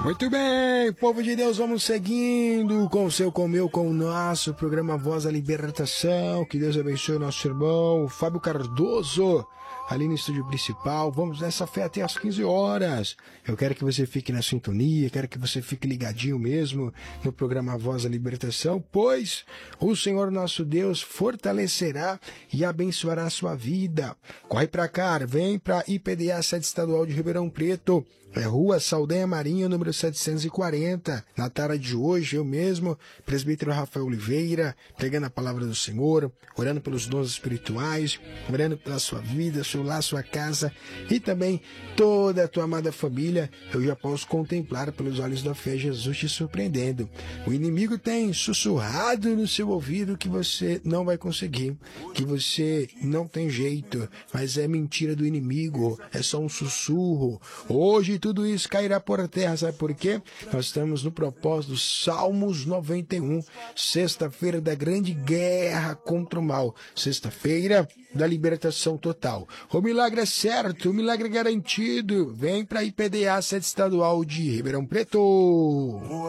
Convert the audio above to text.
Muito bem, povo de Deus, vamos seguindo com o seu, com o meu, com o nosso programa Voz da Libertação. Que Deus abençoe o nosso irmão Fábio Cardoso, ali no estúdio principal. Vamos nessa fé até às 15 horas. Eu quero que você fique na sintonia, quero que você fique ligadinho mesmo no programa Voz da Libertação, pois o Senhor nosso Deus fortalecerá e abençoará a sua vida. Corre pra cá, vem pra IPDA Sede Estadual de Ribeirão Preto, Rua Saldanha Marinha, número 740. Na tarde de hoje, eu mesmo, presbítero Rafael Oliveira, pregando a palavra do Senhor, orando pelos dons espirituais, orando pela sua vida, seu lar, sua casa e também toda a tua amada família. Eu já posso contemplar pelos olhos da fé Jesus te surpreendendo. O inimigo tem sussurrado no seu ouvido que você não vai conseguir, que você não tem jeito, mas é mentira do inimigo, é só um sussurro. Hoje tudo isso cairá por terra, sabe por quê? Nós estamos no propósito dos Salmos 91, sexta-feira da grande guerra contra o mal, sexta-feira da libertação total. O milagre é certo, o milagre é garantido. Vem para a IPDA Sede Estadual de Ribeirão Preto.